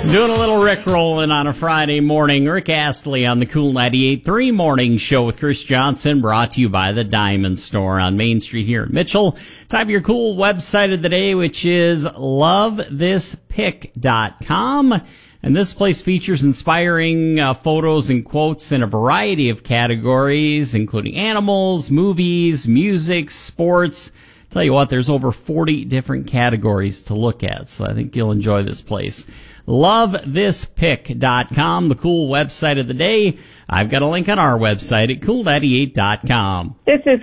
Doing a little Rick rolling on a Friday morning. Rick Astley on the Cool 98.3 Morning Show with Chris Johnson, brought to you by the Diamond Store on Main Street here in Mitchell. Time for your cool website of the day, which is lovethispick.com. And this place features inspiring photos and quotes in a variety of categories, including animals, movies, music, sports. Tell you what, there's over 40 different categories to look at, so I think you'll enjoy this place. LoveThisPick.com, the cool website of the day. I've got a link on our website at cool98.com. This is